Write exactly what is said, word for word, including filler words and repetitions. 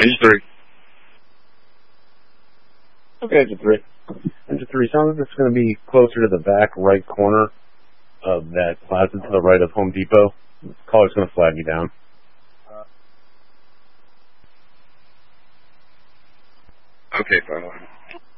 Engine three. Okay, engine three. Engine three, sounds like it's going to be closer to the back right corner of that plaza to the right of Home Depot. Caller's going to flag you down. Okay, fine.